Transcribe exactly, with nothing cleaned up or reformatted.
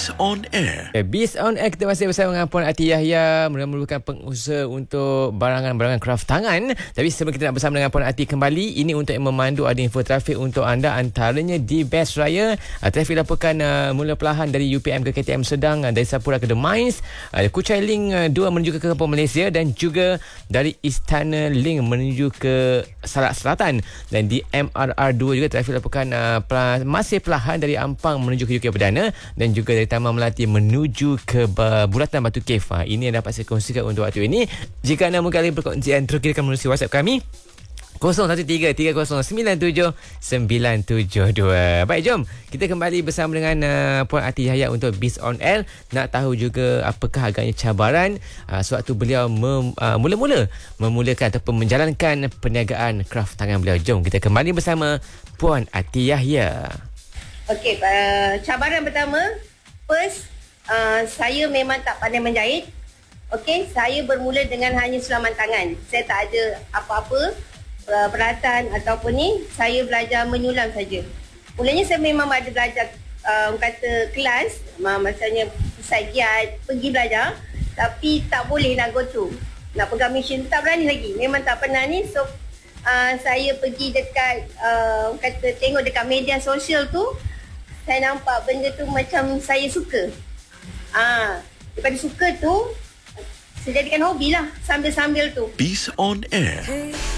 Beast on Air. Eh, Beast on Air, kita masih bersama dengan Puan Ati Yahya, merupakan pengusaha untuk barangan-barangan kraft tangan. Tapi sebelum kita nak bersama dengan Puan Ati kembali, ini untuk memandu ada info trafik untuk anda, antaranya di Best Raya. Uh, trafik dilaporkan uh, mula perlahan dari U P M ke K T M Sedang, uh, dari Sapura ke The Mines, uh, Kuchai Link uh, dua menuju ke Kampung Malaysia, dan juga dari Istana Link menuju ke Salak Selatan. Dan di M R R dua juga trafik dilaporkan uh, pelah, masih perlahan dari Ampang menuju ke U K Perdana, dan juga dari Taman Melati menuju ke Bulatan Batu Cave. Ha, ini yang dapat saya kongsikan untuk waktu ini. Jika anda mungkin ada perkongsian, terus kirimkan melalui WhatsApp kami kosong satu tiga tiga kosong sembilan tujuh sembilan tujuh dua. Baik, jom kita kembali bersama dengan uh, Puan Ati Yahya untuk Beast on Air. Nak tahu juga apakah agaknya cabaran uh, sewaktu beliau mem, uh, mula-mula memulakan ataupun menjalankan perniagaan kraft tangan beliau. Jom kita kembali bersama Puan Ati Yahya. Okey, uh, cabaran pertama, first, uh, saya memang tak pandai menjahit. Okey, saya bermula dengan hanya sulaman tangan. Saya tak ada apa-apa uh, peralatan ataupun ni, saya belajar menyulam saja. Mulanya saya memang ada belajar uh, kata kelas, uh, maksudnya pusat giat, pergi belajar, tapi tak boleh nak go through. Nak pegang mesin tu tak berani lagi. Memang tak pernah ni. So uh, saya pergi dekat uh, kata tengok dekat media sosial tu, saya nampak benda tu macam saya suka. Ah, daripada suka tu, saya jadikan hobi lah sambil-sambil tu. Beast on Air.